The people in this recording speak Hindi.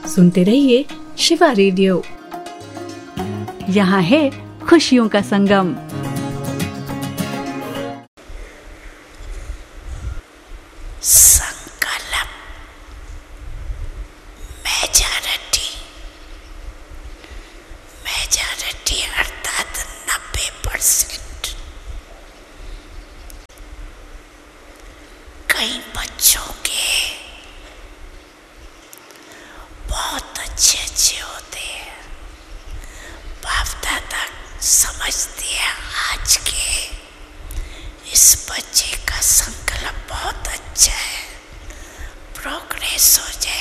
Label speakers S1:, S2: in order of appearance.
S1: सुनते रहिए शिवा रेडियो। यहाँ है खुशियों का संगम।
S2: संकल्प मेजॉरिटी अर्थात 90%। कई बच्चों के बहुत अच्छे होते हैं। बाप दादा समझते हैं आज के इस बच्चे का संकल्प बहुत अच्छा है, प्रोग्रेस हो जाए,